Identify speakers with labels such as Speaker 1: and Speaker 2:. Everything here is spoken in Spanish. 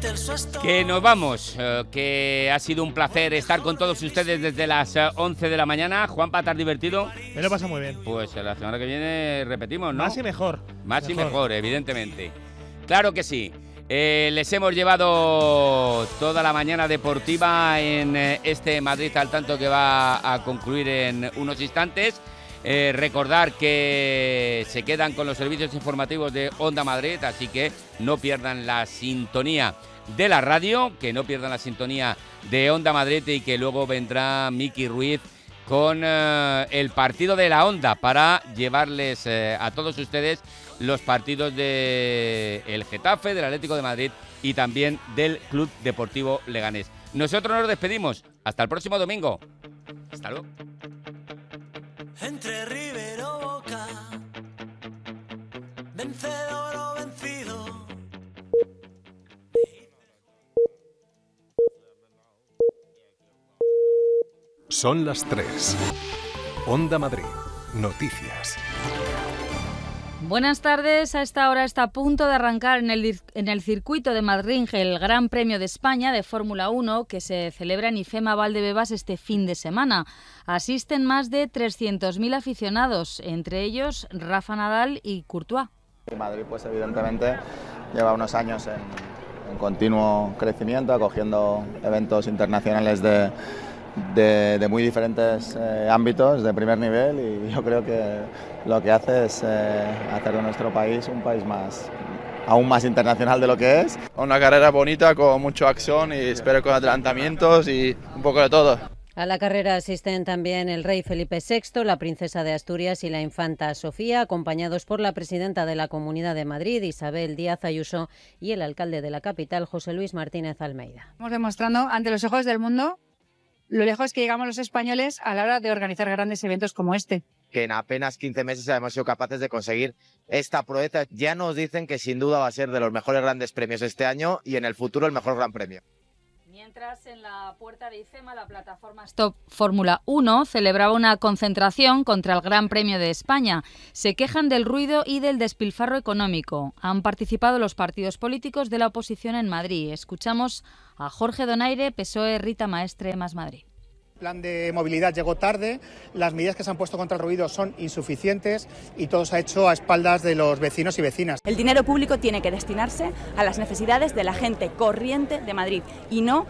Speaker 1: Que nos vamos, que ha sido un placer estar con todos ustedes desde las 11 de la mañana. Juanpa, ¿te has divertido?
Speaker 2: Me lo pasa muy bien.
Speaker 1: Pues la semana que viene repetimos, ¿no?
Speaker 2: Más y mejor.
Speaker 1: Más y mejor, evidentemente. Claro que sí. Les hemos llevado toda la mañana deportiva en este Madrid al tanto que va a concluir en unos instantes. Recordar que se quedan con los servicios informativos de Onda Madrid, así que no pierdan la sintonía de la radio, que no pierdan la sintonía de Onda Madrid y que luego vendrá Miki Ruiz con el partido de la Onda para llevarles a todos ustedes los partidos del Getafe, del Atlético de Madrid y también del Club Deportivo Leganés. Nosotros nos despedimos. Hasta el próximo domingo. Hasta luego.
Speaker 3: Entre River o Boca, vencedor o vencido.
Speaker 4: Son las 3. Onda Madrid. Noticias.
Speaker 5: Buenas tardes. A esta hora está a punto de arrancar en el circuito de Madrid el Gran Premio de España de Fórmula 1 que se celebra en IFEMA Valdebebas este fin de semana. Asisten más de 300.000 aficionados, entre ellos Rafa Nadal y Courtois.
Speaker 6: Madrid, pues evidentemente lleva unos años en continuo crecimiento, acogiendo eventos internacionales de muy diferentes ámbitos de primer nivel, y yo creo que lo que hace es hacer de nuestro país un país aún más internacional de lo que es.
Speaker 7: Una carrera bonita con mucha acción y espero con adelantamientos y un poco de todo.
Speaker 8: A la carrera asisten también el rey Felipe VI, la princesa de Asturias y la infanta Sofía, acompañados por la presidenta de la Comunidad de Madrid, Isabel Díaz Ayuso, y el alcalde de la capital, José Luis Martínez Almeida.
Speaker 9: Estamos demostrando ante los ojos del mundo lo lejos que llegamos los españoles a la hora de organizar grandes eventos como este.
Speaker 10: Que en apenas 15 meses hemos sido capaces de conseguir esta proeza. Ya nos dicen que sin duda va a ser de los mejores grandes premios este año y en el futuro el mejor gran premio.
Speaker 5: Mientras, en la puerta de IFEMA, la plataforma Stop Fórmula 1 celebraba una concentración contra el Gran Premio de España. Se quejan del ruido y del despilfarro económico. Han participado los partidos políticos de la oposición en Madrid. Escuchamos a Jorge Donaire, PSOE, Rita Maestre, Más Madrid.
Speaker 11: El plan de movilidad llegó tarde, las medidas que se han puesto contra el ruido son insuficientes y todo se ha hecho a espaldas de los vecinos y vecinas.
Speaker 12: El dinero público tiene que destinarse a las necesidades de la gente corriente de Madrid y no